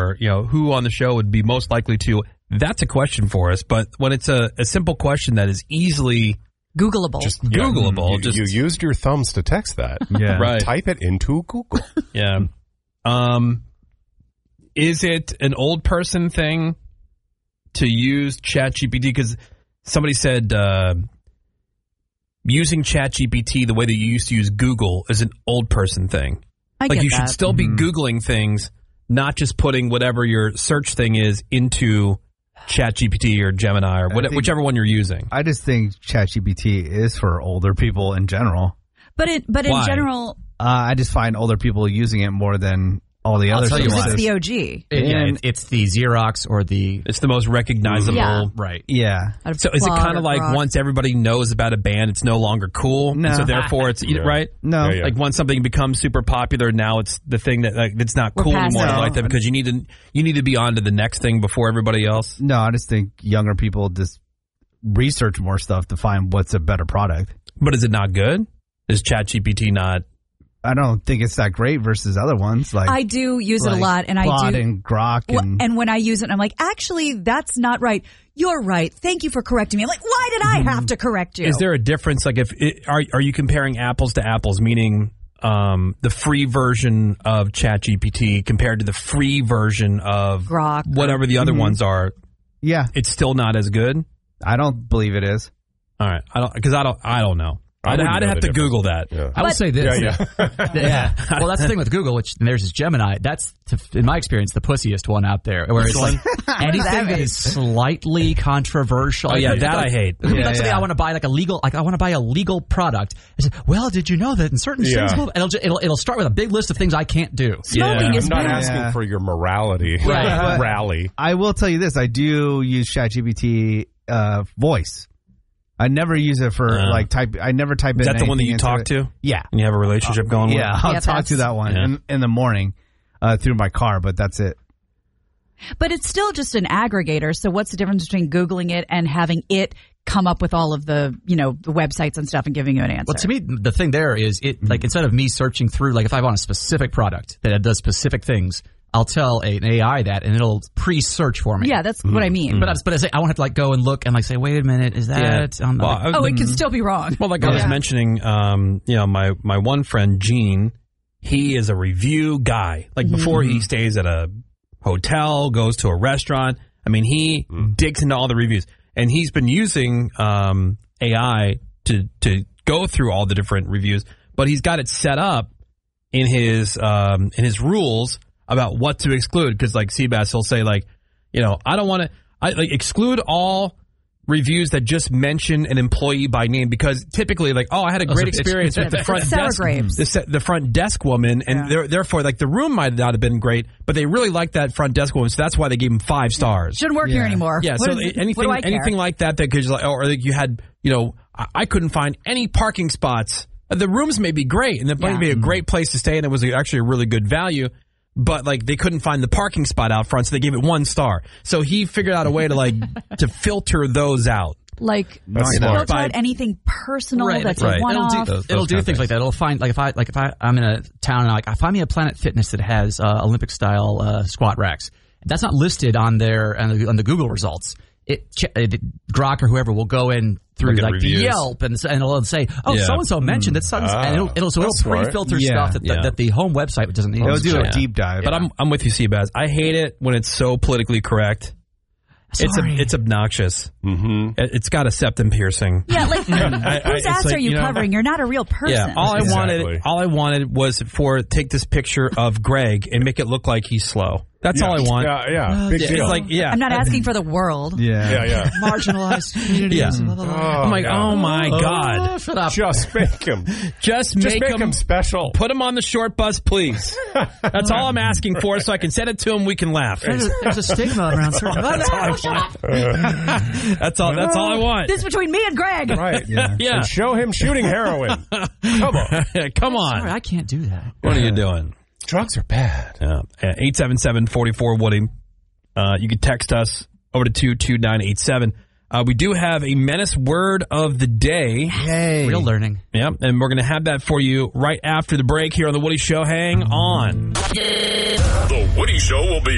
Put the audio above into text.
or, who on the show would be most likely to, that's a question for us. But when it's a simple question that is easily Googleable. Just Googleable. You used your thumbs to text that. Yeah. Right. Type it into Google. Yeah. Is it an old person thing to use ChatGPT? Because somebody said using ChatGPT the way that you used to use Google is an old person thing. I get you that. should still be Googling things, not just putting whatever your search thing is into ChatGPT or Gemini or whichever one you're using. I just think ChatGPT is for older people in general. But in general, I just find older people using it more than all the other tell you services. it's the OG. It's the Xerox or the... It's the most recognizable. Yeah. Right. Yeah. So is it kind of like once everybody knows about a band, it's no longer cool? No. And so therefore it's, right? No. Yeah, yeah. Like once something becomes super popular, now it's the thing that it's not We're cool past anymore to that. like that because you need to be on to the next thing before everybody else. No, I just think younger people just research more stuff to find what's a better product. But is it not good? Is ChatGPT not? I don't think it's that great versus other ones. Like I do use it a like lot, and Claude I do. and Grok And when I use it, I'm like, actually, that's not right. You're right. Thank you for correcting me. I'm like, why did I have to correct you? Is there a difference? Like, are you comparing apples to apples? Meaning, the free version of ChatGPT compared to the free version of Grok, whatever the other ones are. Yeah, It's still not as good. I don't believe it is. All right, I don't know. I'd wouldn't have know to the Google that. Yeah. I would say this. Yeah. Well, that's the thing with Google, which there's is Gemini. That's, in my experience, the pussiest one out there. Where it's like anything that is slightly controversial. Oh yeah, that I hate. It'll be like something I want to buy, I want to buy a legal product. I said, well, did you know that in certain states, and it'll start with a big list of things I can't do. Smoking is I'm not bad. asking for your morality rally. I will tell you this. I do use ChatGPT voice. I never use it for type. I never type in. Is that the one that anything you into talk it. to? Yeah. And you have a relationship going Yeah, with? I'll talk to that one in the morning through my car, but that's it. But it's still just an aggregator. So what's the difference between Googling it and having it come up with all of the, the websites and stuff and giving you an answer? Well, to me, the thing there is instead of me searching through, if I want a specific product that does specific things, I'll tell an AI that, and it'll pre-search for me. Yeah, that's what I mean. But I won't have to go and look and say, wait a minute, is that on the... it can still be wrong. Well, I was mentioning, my one friend, Gene, he is a review guy. Like before he stays at a hotel, goes to a restaurant. I mean, he digs into all the reviews. And he's been using AI to go through all the different reviews, but he's got it set up in his rules about what to exclude. Because like Seabass will say I don't want to exclude all reviews that just mention an employee by name, because typically I had a great experience with the front desk, the front desk woman, and therefore the room might not have been great, but they really liked that front desk woman, so that's why they gave him 5 stars. Shouldn't work here anymore. Yeah, so anything like that could you had I couldn't find any parking spots. The rooms may be great, and it might be a great place to stay, and it was actually a really good value. But they couldn't find the parking spot out front, so they gave it 1 star. So he figured out a way to to filter those out. Filter out anything personal that's a one-off. It'll do things like that. It'll find if I'm in a town and find me a Planet Fitness that has Olympic style squat racks. That's not listed on the Google results. Grok or whoever will go in through the Yelp and it'll say, so and so mentioned that, and it'll pre-filter stuff that the home website doesn't need. It'll do a deep dive. But I'm with you, Seabass. I hate it when it's so politically correct. It's obnoxious. Mm-hmm. It's got a septum piercing. Yeah, whose ass are you covering? You're not a real person. Yeah, all I wanted was take this picture of Greg and make it look like he's slow. That's all I want. Yeah, big deal. I'm not asking for the world. Yeah. Marginalized communities. Yeah. I'm like, oh my God. Shut up. Just make him. Just make him special. Put him on the short bus, please. That's all I'm asking for, so I can send it to him. We can laugh. There's a stigma around certain. That's all I want. This is between me and Greg. Right. Yeah. And show him shooting heroin. Come on. Come on. Sorry, I can't do that. What are you doing? Drugs are bad. 877-44-WOODY. You can text us over to 22987. We do have a Menace word of the day. Hey. Real learning. Yep, and we're going to have that for you right after the break here on The Woody Show. Hang on. The Woody Show will be